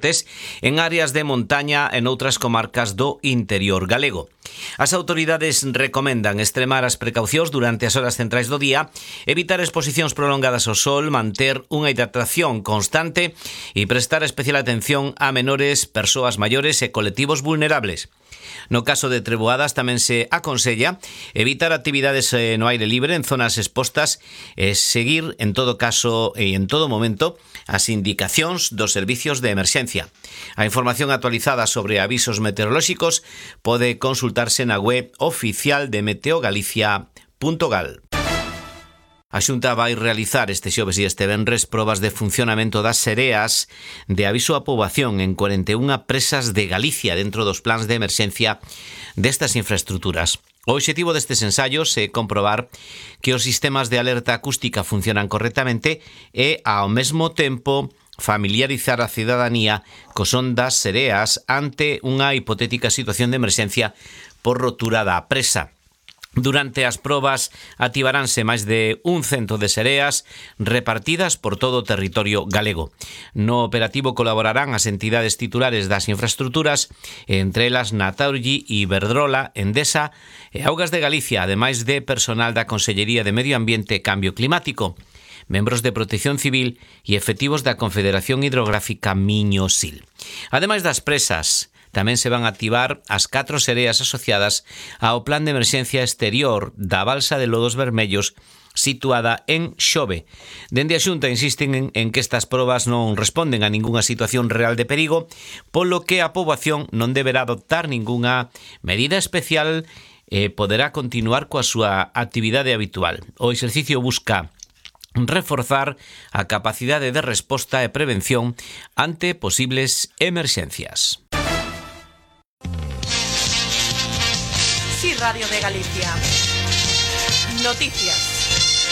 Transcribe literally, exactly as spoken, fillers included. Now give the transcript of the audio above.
fortes en áreas de montaña e noutras comarcas do interior galego. As autoridades recomendan extremar as precaucións durante as horas centrais do día, evitar exposicións prolongadas ao sol, manter unha hidratación constante e prestar especial atención a menores, persoas maiores e colectivos vulnerables. No caso de treboadas tamén se aconsella evitar actividades no aire libre en zonas expostas e seguir en todo caso e en todo momento as indicacións dos servicios de emerxencia. A información actualizada sobre avisos meteorolóxicos pode consultarse na web oficial de meteogalicia punto gal. A Xunta vai realizar este xoves e este venres probas de funcionamento das sereas de aviso á poboación en cuarenta e unha presas de Galicia dentro dos plans de emerxencia destas infraestructuras. O obxectivo destes ensaios é comprobar que os sistemas de alerta acústica funcionan correctamente e, ao mesmo tempo, familiarizar a cidadanía co son das sereas ante unha hipotética situación de emerxencia por rotura da presa. Durante as probas activaránse máis de un cento de sereas repartidas por todo o territorio galego. No operativo colaborarán as entidades titulares das infraestructuras, entre elas Naturgy, Iberdrola, Endesa e Augas de Galicia, ademais de personal da Consellería de Medio Ambiente e Cambio Climático, membros de Protección Civil e efectivos da Confederación Hidrográfica Miño-Sil. Ademais das presas, tamén se van a activar as catro sereas asociadas ao Plan de Emerxencia Exterior da Balsa de Lodos Vermellos situada en Xove. Dende a Xunta insisten en, en que estas probas non responden a ningunha situación real de perigo, polo que a poboación non deberá adoptar ningunha medida especial e poderá continuar coa súa actividade habitual. O exercicio busca reforzar a capacidade de resposta e prevención ante posibles emerxencias. Sí, Radio de Galicia. Noticias.